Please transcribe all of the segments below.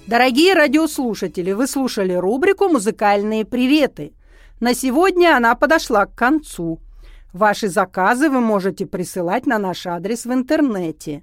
Дорогие радиослушатели, вы слушали рубрику «Музыкальные приветы». На сегодня она подошла к концу. Ваши заказы вы можете присылать на наш адрес в интернете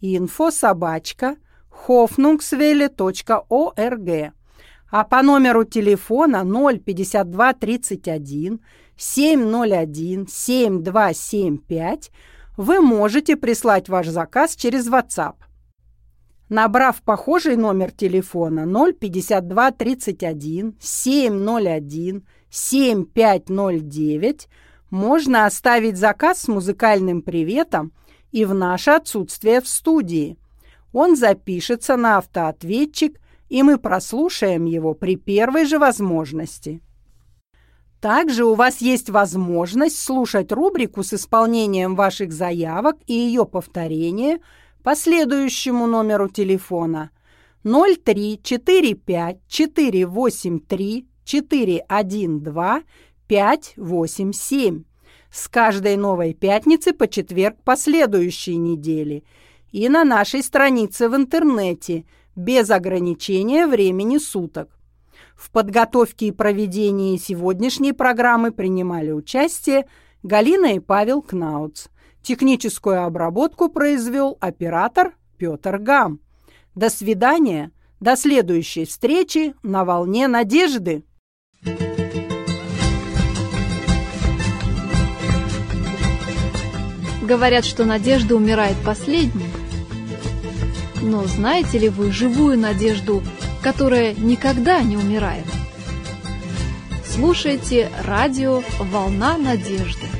info@hoffnungswelle.org, а по номеру телефона 052 31 701 7275 вы можете прислать ваш заказ через WhatsApp. Набрав похожий номер телефона 052 31 701 7509, можно оставить заказ с музыкальным приветом и в наше отсутствие в студии. Он запишется на автоответчик, и мы прослушаем его при первой же возможности. Также у вас есть возможность слушать рубрику с исполнением ваших заявок и ее повторение по следующему номеру телефона 03 45 483 412 587 с каждой новой пятницы по четверг последующей недели и на нашей странице в интернете без ограничения времени суток. В подготовке и проведении сегодняшней программы принимали участие Галина и Павел Кнауц. Техническую обработку произвел оператор Петр Гам. До свидания, до следующей встречи на волне надежды. Говорят, что надежда умирает последней. Но знаете ли вы живую надежду, которая никогда не умирает? Слушайте радио «Волна надежды».